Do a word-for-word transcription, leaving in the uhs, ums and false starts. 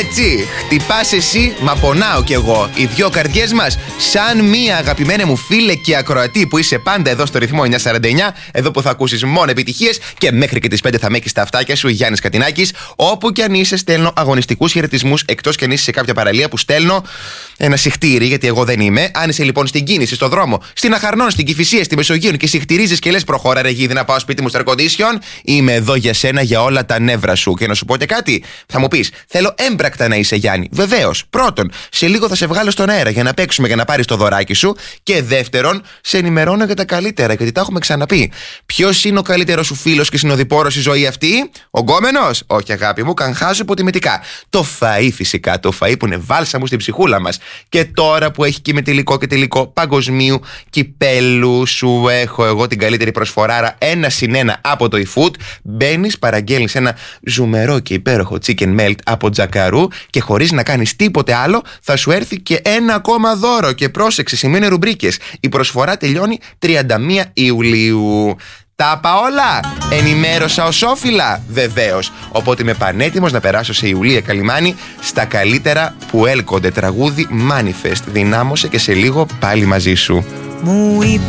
Έτσι, χτυπάς εσύ, μα πονάω κι εγώ. Οι δυο καρδιές μας, σαν μία αγαπημένη μου φίλε και ακροατή που είσαι πάντα εδώ στο ρυθμό εννιακόσια σαράντα εννιά, εδώ που θα ακούσεις μόνο επιτυχίες και μέχρι και τις πέντε θα με έχεις τα αυτάκια σου, Γιάννης Κατινάκης. Όπου κι αν είσαι, στέλνω αγωνιστικούς χαιρετισμούς, εκτός κι αν είσαι σε κάποια παραλία που στέλνω ένα συχτήρι, γιατί εγώ δεν είμαι. Αν είσαι λοιπόν στην κίνηση, στο δρόμο, στην Αχαρνών, στην Κηφισία, στη Μεσογείο και συχτηρίζεις και λες προχώρα, ρε γίδι, να πάω σπίτι μου στο air condition, είμαι εδώ για σένα, για όλα τα νεύρα σου. Και να σου πω και κάτι, θα μου πεις, θέλω έμπρακτα να είσαι, Γιάννη. Βεβαίως. Πρώτον, σε λίγο θα σε βγάλω στον αέρα για να παίξουμε και να πάρεις το δωράκι σου. Και δεύτερον, σε ενημερώνω για τα καλύτερα, γιατί τα έχουμε ξαναπεί. Ποιος είναι ο καλύτερος σου φίλος και συνοδοιπόρος στη ζωή αυτή? Ο γκόμενος? Όχι, αγάπη μου, καγχάζω υποτιμητικά. Το φαΐ, φυσικά. Το φαΐ που είναι βάλσαμο στην ψυχούλα μας. Και τώρα που έχει και με τελικό και τελικό παγκοσμίου κυπέλου, σου έχω εγώ την καλύτερη προσφοράρα, ένα συν ένα από το eFood. Μπαίνεις, παραγγέλνεις ένα ζουμερό και υπέροχο chicken melt από Τζακαρού και χωρίς να κάνεις τίποτε άλλο θα σου έρθει και ένα ακόμα δώρο. Και πρόσεξε, σημαίνει ρουμπρίκες. Η προσφορά τελειώνει τριάντα μία Ιουλίου. Τα είπα όλα. Ενημέρωσα οσόφυλα. Βεβαίως. Οπότε είμαι πανέτοιμος να περάσω σε Ιουλία Καλιμάνη στα καλύτερα που έλκονται. Τραγούδι Manifest. Δυνάμωσε και σε λίγο πάλι μαζί σου. Μου είπε